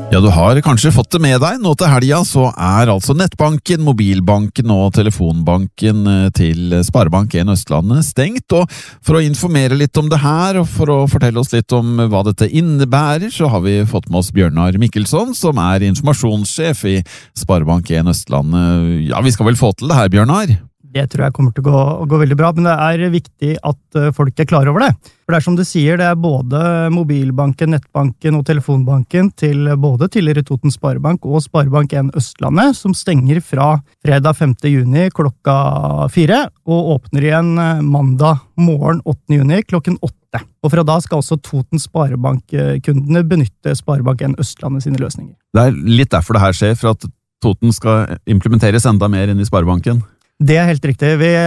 Ja, du har kanskje fått det med deg. Nå til helga så altså nettbanken, mobilbanken og telefonbanken til Sparebank1 Østlandet stengt, og for å informere litt om det her, og for å fortelle oss litt om hva dette innebærer, så har vi fått med oss Bjørnar Mikkelsson, som informasjonssjef i Sparebank1 Østlandet. Ja, vi skal vel få til det her, Bjørnar? Det tror jeg kommer til å gå veldig bra, men det viktig at folk klar over det. For det som du sier, det både mobilbanken, nettbanken og telefonbanken til både tidligere Toten Sparebank og Sparebank1 Østlandet, som stenger fra fredag 5. juni klokka 4, og åpner igjen mandag morgen 8. juni klokken 8. Og fra da skal også Toten Sparebank-kundene benytte Sparebank1 Østlandet sine løsninger. Det litt derfor det her skjer, for at Toten skal implementeres enda mer inn i Sparebanken. Det helt riktig.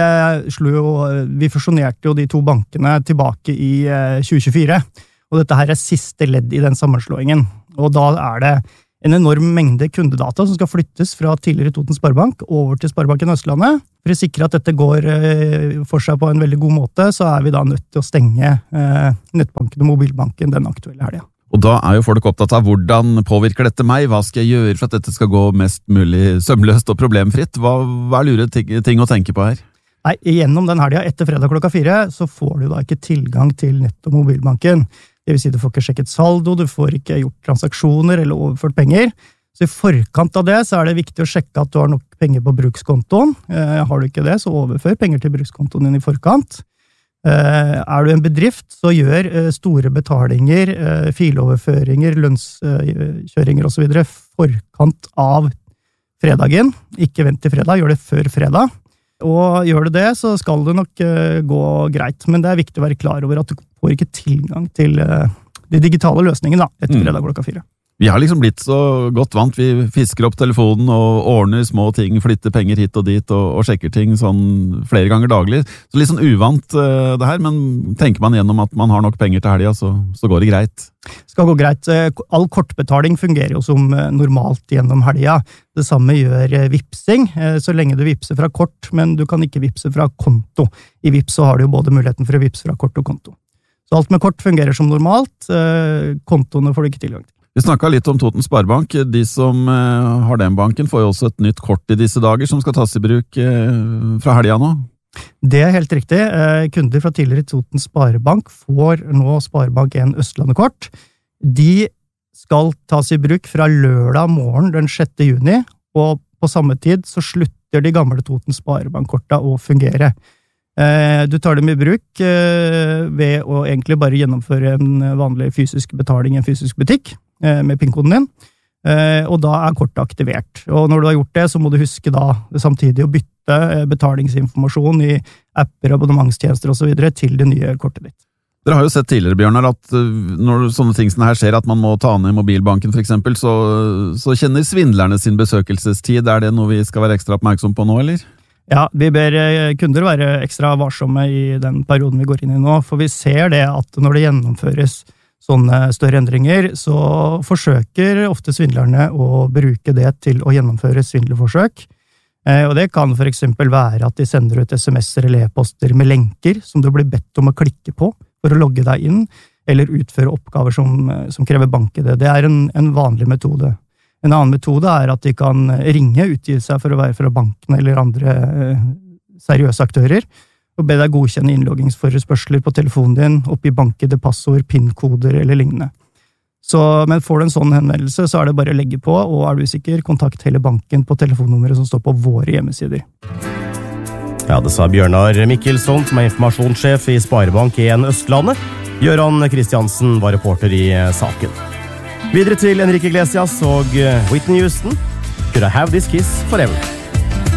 Vi fusjonerte jo de to bankene tilbake i 2024, og dette her siste ledd i den sammenslåingen. Og da det en enorm mengde kundedata som skal flyttes fra tidligere Toten Sparebank over til Sparebanken Østlandet. For å sikre at dette går for seg på en veldig god måte, så vi da nødt til å stenge nettbanken og mobilbanken den aktuelle helgen. Og da jo folk opptatt av hvordan påvirker dette meg, hva skal jeg gjøre for at dette skal gå mest mulig sømløst og problemfritt? Hva lure ting å tenke på her? Nei, gjennom den helgen etter fredag klokka 4, så får du da ikke tilgang til nett- og mobilbanken. Det vil si du får ikke sjekket saldo, du får ikke gjort transaksjoner eller overført penger. Så i forkant av det så det viktig å sjekke at du har nok penger på brukskontoen. Har du ikke det, så overfør penger til brukskontoen din i forkant. Du en bedrift, så gjør store betalinger, filoverføringer, lønnskjøringer og så videre forkant av fredagen. Ikke vent til fredag, gjør det før fredag. Og gjør du det, så skal det nok gå greit. Men det viktig å være klar over at du får ikke tilgang til de digitale løsningene etter fredag klokka 4. Vi har liksom blitt så godt vant, vi fisker opp telefonen og ordner små ting, flytter penger hit og dit og sjekker ting sånn flere ganger daglig. Så litt sånn uvant det her, men tenker man gjennom at man har nok penger til helga, så går det greit. Skal gå greit. All kortbetaling fungerer jo som normalt gjennom helga. Det samme gjør vipsing, så lenge du vipser fra kort, men du kan ikke vipse fra konto. I vips så har du jo både muligheten for å vipse fra kort og konto. Så alt med kort fungerer som normalt, kontoene får du ikke tilgang til. Vi snakket litt om Toten Sparebank. De som har den banken får jo også et nytt kort i disse dager som skal tas i bruk fra helga nå. Det helt riktig. Kunder fra tidligere Toten Sparebank får nå Sparebank1 Østlandet-kort. De skal tas i bruk fra lørdag morgen den 6. juni, og på samme tid så slutter de gamle Toten Sparebank-korta å fungere. Du tar dem i bruk ved å egentlig bare gjennomføre en vanlig fysisk betaling i en fysisk butikk med PIN-koden din, og da kortet aktivert. Og når du har gjort det, så må du huske da samtidig å bytte betalingsinformasjon i apper, abonnementstjenester og så videre til det nye kortet ditt. Dere har jo sett tidligere, Bjørnar, at når sånne ting som her skjer, at man må ta ned mobilbanken for eksempel, så kjenner svindlerne sin besøkelsestid. Det noe vi skal være ekstra oppmerksom på nå, eller? Ja, vi ber kunder være ekstra varsomme i den perioden vi går inn i nå, for vi ser det at når det gjennomføres sånne større endringer, så forsøker ofte svindlerne å bruke det til å gjennomføre svindelforsøk. Og det kan for eksempel være at de sender ut SMS-er eller e-poster med lenker som du blir bedt om å klikke på for å logge deg inn, eller utføre oppgaver som krever bank-ID. Det en vanlig metode. En annen metode at de kan ringe, utgi seg for å være fra banken eller andre seriøse aktører, og be deg godkjenne innloggingsforespørsler på telefonen din, oppgi bank-ID, passord, PIN-koder eller lignende. Men får du en sånn henvendelse, så det bare å legge på, og du usikker, kontakt hele banken på telefonnummeret som står på våre hjemmesider. Ja, det sa Bjørnar Mikkelsson, som informasjonssjef i Sparebank1 Østlandet. Gøran Kristiansen var reporter i saken. Videre til Enrique Iglesias og Whitney Houston. Could I have this kiss forever?